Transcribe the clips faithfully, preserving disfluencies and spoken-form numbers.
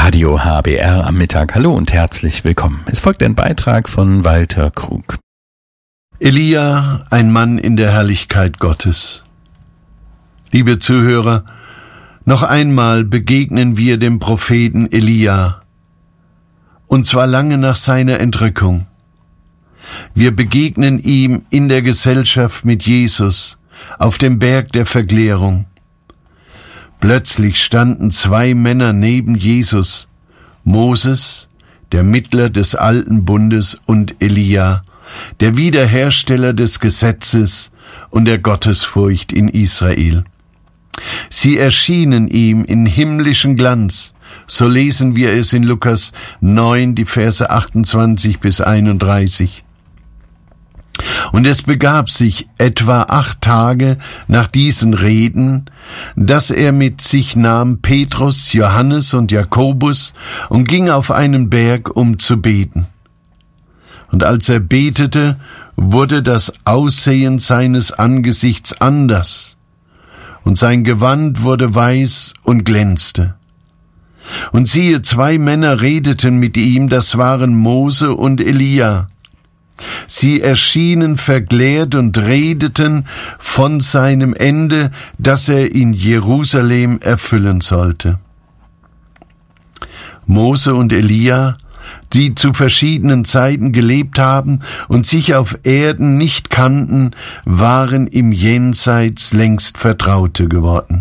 Radio H B R am Mittag. Hallo und herzlich willkommen. Es folgt ein Beitrag von Walter Krug. Elia, ein Mann in der Herrlichkeit Gottes. Liebe Zuhörer, noch einmal begegnen wir dem Propheten Elia, und zwar lange nach seiner Entrückung. Wir begegnen ihm in der Gesellschaft mit Jesus auf dem Berg der Verklärung. Plötzlich standen zwei Männer neben Jesus, Moses, der Mittler des alten Bundes, und Elia, der Wiederhersteller des Gesetzes und der Gottesfurcht in Israel. Sie erschienen ihm in himmlischen Glanz, so lesen wir es in Lukas neun, die Verse achtundzwanzig bis einunddreißig. Und es begab sich etwa acht Tage nach diesen Reden, dass er mit sich nahm Petrus, Johannes und Jakobus und ging auf einen Berg, um zu beten. Und als er betete, wurde das Aussehen seines Angesichts anders, und sein Gewand wurde weiß und glänzte. Und siehe, zwei Männer redeten mit ihm, das waren Mose und Elia. Sie erschienen verklärt und redeten von seinem Ende, das er in Jerusalem erfüllen sollte. Mose und Elia, die zu verschiedenen Zeiten gelebt haben und sich auf Erden nicht kannten, waren im Jenseits längst Vertraute geworden.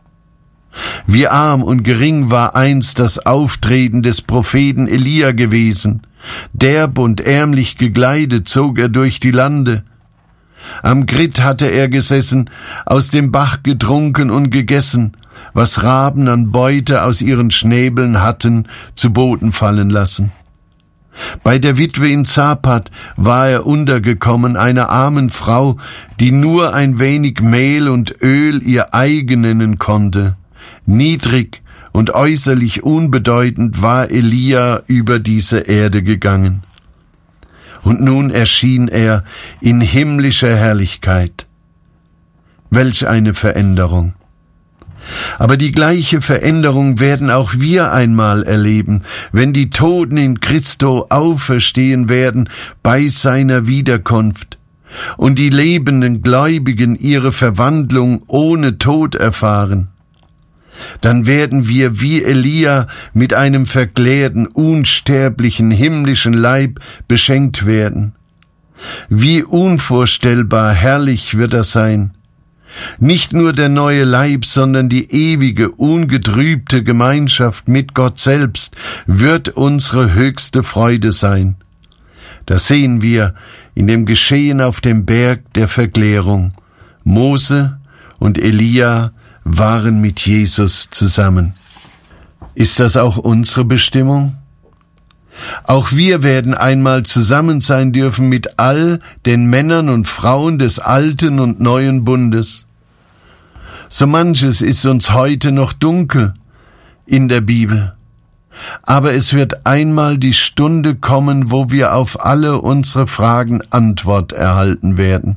Wie arm und gering war einst das Auftreten des Propheten Elia gewesen. Derb und ärmlich gekleidet zog er durch die Lande. Am Grit hatte er gesessen, aus dem Bach getrunken und gegessen, was Raben an Beute aus ihren Schnäbeln hatten zu Boden fallen lassen. Bei der Witwe in Zapat war er untergekommen, einer armen Frau, die nur ein wenig Mehl und Öl ihr eigen nennen konnte. Niedrig und äußerlich unbedeutend war Elia über diese Erde gegangen. Und nun erschien er in himmlischer Herrlichkeit. Welch eine Veränderung! Aber die gleiche Veränderung werden auch wir einmal erleben, wenn die Toten in Christo auferstehen werden bei seiner Wiederkunft und die lebenden Gläubigen ihre Verwandlung ohne Tod erfahren. Dann werden wir wie Elia mit einem verklärten, unsterblichen, himmlischen Leib beschenkt werden. Wie unvorstellbar herrlich wird das sein. Nicht nur der neue Leib, sondern die ewige, ungetrübte Gemeinschaft mit Gott selbst wird unsere höchste Freude sein. Das sehen wir in dem Geschehen auf dem Berg der Verklärung. Mose und Elia waren mit Jesus zusammen. Ist das auch unsere Bestimmung? Auch wir werden einmal zusammen sein dürfen mit all den Männern und Frauen des alten und neuen Bundes. So manches ist uns heute noch dunkel in der Bibel, aber es wird einmal die Stunde kommen, wo wir auf alle unsere Fragen Antwort erhalten werden.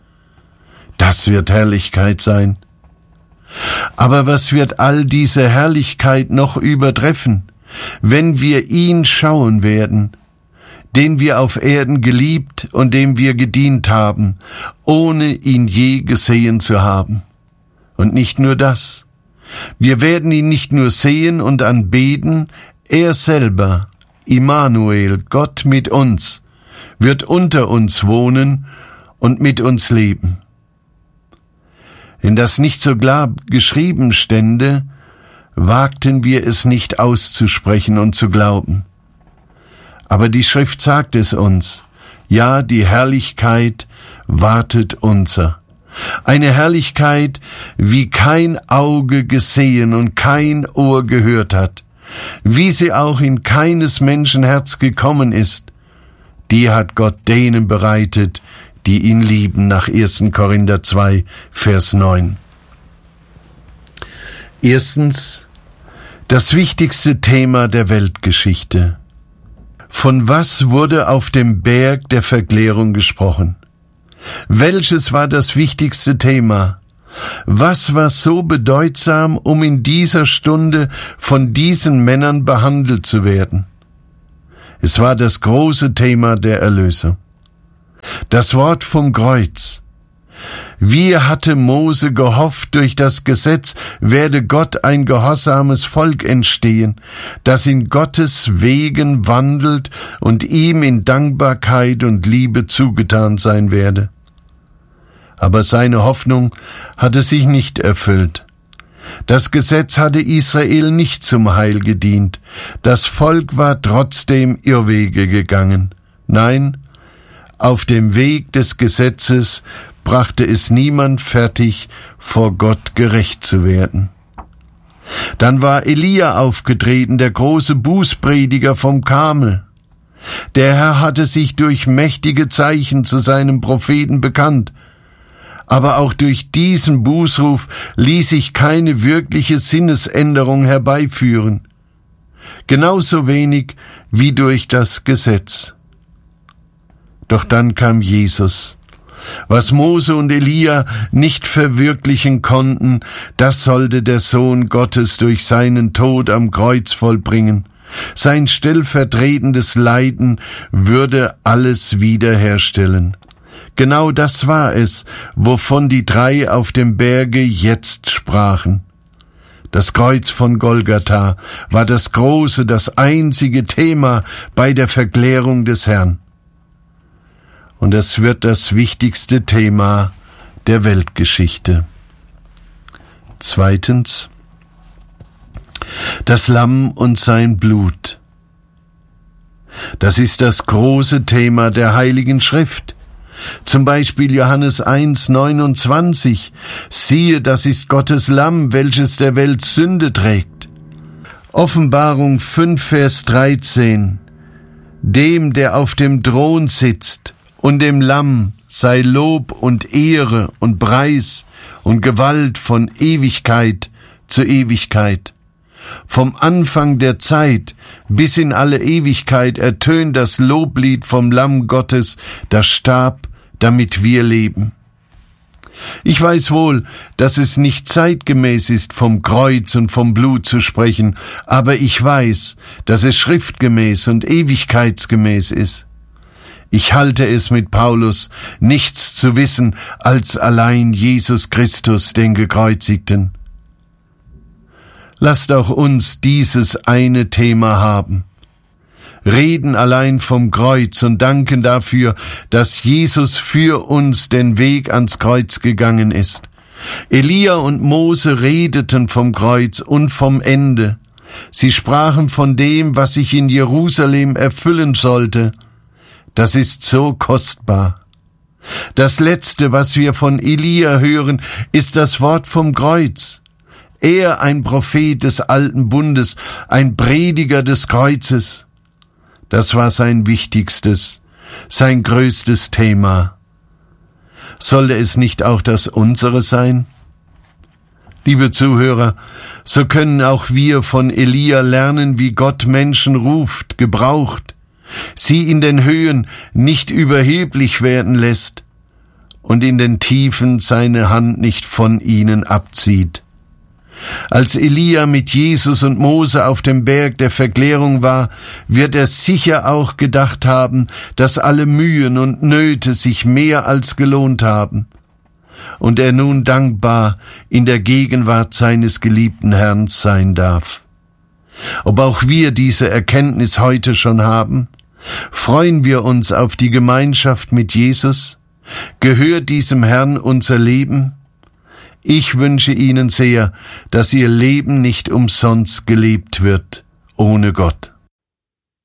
Das wird Herrlichkeit sein. Aber was wird all diese Herrlichkeit noch übertreffen, wenn wir ihn schauen werden, den wir auf Erden geliebt und dem wir gedient haben, ohne ihn je gesehen zu haben. Und nicht nur das. Wir werden ihn nicht nur sehen und anbeten, er selber, Immanuel, Gott mit uns, wird unter uns wohnen und mit uns leben. Wenn das nicht so klar geschrieben stände, wagten wir es nicht auszusprechen und zu glauben. Aber die Schrift sagt es uns, ja, die Herrlichkeit wartet unser. Eine Herrlichkeit, wie kein Auge gesehen und kein Ohr gehört hat, wie sie auch in keines Menschen Herz gekommen ist, die hat Gott denen bereitet, die ihn lieben, nach erster Korinther zwei, Vers neun. Erstens, das wichtigste Thema der Weltgeschichte. Von was wurde auf dem Berg der Verklärung gesprochen? Welches war das wichtigste Thema? Was war so bedeutsam, um in dieser Stunde von diesen Männern behandelt zu werden? Es war das große Thema der Erlösung. Das Wort vom Kreuz. Wie hatte Mose gehofft, durch das Gesetz werde Gott ein gehorsames Volk entstehen, das in Gottes Wegen wandelt und ihm in Dankbarkeit und Liebe zugetan sein werde. Aber seine Hoffnung hatte sich nicht erfüllt. Das Gesetz hatte Israel nicht zum Heil gedient. Das Volk war trotzdem Irrwege gegangen. Nein, auf dem Weg des Gesetzes brachte es niemand fertig, vor Gott gerecht zu werden. Dann war Elia aufgetreten, der große Bußprediger vom Karmel. Der Herr hatte sich durch mächtige Zeichen zu seinem Propheten bekannt, aber auch durch diesen Bußruf ließ sich keine wirkliche Sinnesänderung herbeiführen, genauso wenig wie durch das Gesetz. Doch dann kam Jesus. Was Mose und Elia nicht verwirklichen konnten, das sollte der Sohn Gottes durch seinen Tod am Kreuz vollbringen. Sein stellvertretendes Leiden würde alles wiederherstellen. Genau das war es, wovon die drei auf dem Berge jetzt sprachen. Das Kreuz von Golgatha war das große, das einzige Thema bei der Verklärung des Herrn. Und es wird das wichtigste Thema der Weltgeschichte. Zweitens, das Lamm und sein Blut. Das ist das große Thema der Heiligen Schrift. Zum Beispiel Johannes eins neunundzwanzig. Siehe, das ist Gottes Lamm, welches der Welt Sünde trägt. Offenbarung fünf, Vers dreizehn. Dem, der auf dem Thron sitzt, und dem Lamm sei Lob und Ehre und Preis und Gewalt von Ewigkeit zu Ewigkeit. Vom Anfang der Zeit bis in alle Ewigkeit ertönt das Loblied vom Lamm Gottes, das starb, damit wir leben. Ich weiß wohl, dass es nicht zeitgemäß ist, vom Kreuz und vom Blut zu sprechen, aber ich weiß, dass es schriftgemäß und ewigkeitsgemäß ist. Ich halte es mit Paulus, nichts zu wissen als allein Jesus Christus, den Gekreuzigten. Lasst auch uns dieses eine Thema haben. Reden allein vom Kreuz und danken dafür, dass Jesus für uns den Weg ans Kreuz gegangen ist. Elia und Mose redeten vom Kreuz und vom Ende. Sie sprachen von dem, was sich in Jerusalem erfüllen sollte. Das ist so kostbar. Das Letzte, was wir von Elia hören, ist das Wort vom Kreuz. Er, ein Prophet des alten Bundes, ein Prediger des Kreuzes. Das war sein wichtigstes, sein größtes Thema. Sollte es nicht auch das unsere sein? Liebe Zuhörer, so können auch wir von Elia lernen, wie Gott Menschen ruft, gebraucht, sie in den Höhen nicht überheblich werden lässt und in den Tiefen seine Hand nicht von ihnen abzieht. Als Elia mit Jesus und Mose auf dem Berg der Verklärung war, wird er sicher auch gedacht haben, dass alle Mühen und Nöte sich mehr als gelohnt haben und er nun dankbar in der Gegenwart seines geliebten Herrn sein darf. Ob auch wir diese Erkenntnis heute schon haben? Freuen wir uns auf die Gemeinschaft mit Jesus? Gehört diesem Herrn unser Leben? Ich wünsche Ihnen sehr, dass Ihr Leben nicht umsonst gelebt wird ohne Gott.